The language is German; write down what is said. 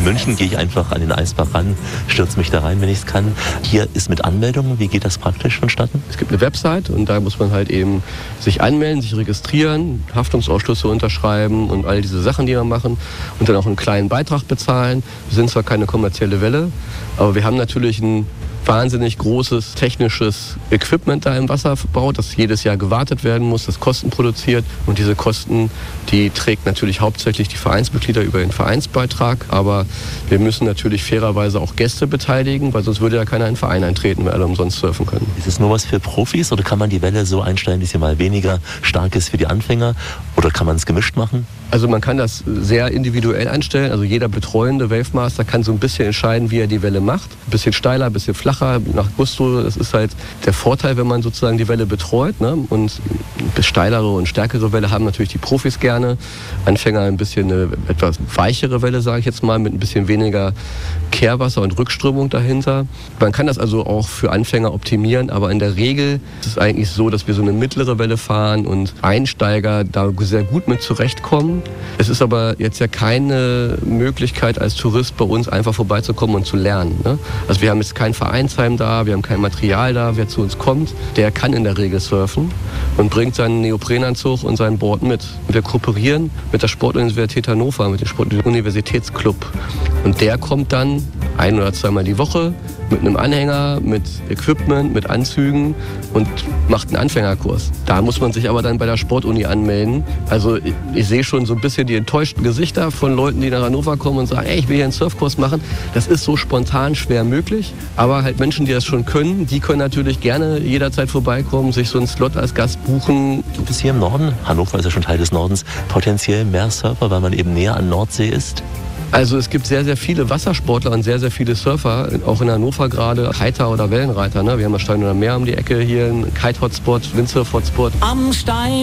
In München gehe ich einfach an den Eisbach ran, stürze mich da rein, wenn ich es kann. Hier ist mit Anmeldung, wie geht das praktisch vonstatten? Es gibt eine Website und da muss man halt eben sich anmelden, sich registrieren, Haftungsausschlüsse unterschreiben und all diese Sachen, die wir machen und dann auch einen kleinen Beitrag bezahlen. Wir sind zwar keine kommerzielle Welle, aber wir haben natürlich ein wahnsinnig großes technisches Equipment da im Wasser verbaut, das jedes Jahr gewartet werden muss, das Kosten produziert. Und diese Kosten, die trägt natürlich hauptsächlich die Vereinsmitglieder über den Vereinsbeitrag. Aber wir müssen natürlich fairerweise auch Gäste beteiligen, weil sonst würde ja keiner in den Verein eintreten, wenn alle umsonst surfen können. Ist es nur was für Profis oder kann man die Welle so einstellen, dass sie mal weniger stark ist für die Anfänger? Oder kann man es gemischt machen? Also man kann das sehr individuell einstellen. Also jeder betreuende Wavemaster kann so ein bisschen entscheiden, wie er die Welle macht. Ein bisschen steiler, ein bisschen flacher, nach Gusto. Das ist halt der Vorteil, wenn man sozusagen die Welle betreut. Ne? Und steilere und stärkere Welle haben natürlich die Profis gerne. Anfänger ein bisschen eine etwas weichere Welle, sage ich jetzt mal, mit ein bisschen weniger Kehrwasser und Rückströmung dahinter. Man kann das also auch für Anfänger optimieren, aber in der Regel ist es eigentlich so, dass wir so eine mittlere Welle fahren und Einsteiger da sehr gut mit zurechtkommen. Es ist aber jetzt ja keine Möglichkeit als Tourist bei uns einfach vorbeizukommen und zu lernen. Ne? Also wir haben jetzt kein Vereinsheim da, wir haben kein Material da. Wer zu uns kommt, der kann in der Regel surfen und bringt seinen Neoprenanzug und sein Board mit. Wir kooperieren mit der Sportuniversität Hannover, mit dem Sportuniversitätsclub. Und der kommt dann 1- oder 2-mal die Woche mit einem Anhänger, mit Equipment, mit Anzügen und macht einen Anfängerkurs. Da muss man sich aber dann bei der Sportuni anmelden. Also ich sehe schon so ein bisschen die enttäuschten Gesichter von Leuten, die nach Hannover kommen und sagen, ey, ich will hier einen Surfkurs machen. Das ist so spontan schwer möglich. Aber halt Menschen, die das schon können, die können natürlich gerne jederzeit vorbeikommen, sich so einen Slot als Gast buchen. Gibt es hier im Norden, Hannover ist ja schon Teil des Nordens, potenziell mehr Surfer, weil man eben näher an Nordsee ist? Also es gibt sehr, sehr viele Wassersportler und sehr, sehr viele Surfer, auch in Hannover gerade, Kiter oder Wellenreiter. Ne? Wir haben das Stein oder Meer um die Ecke hier, ein Kite-Hotspot, Windsurf-Hotspot. Am Stein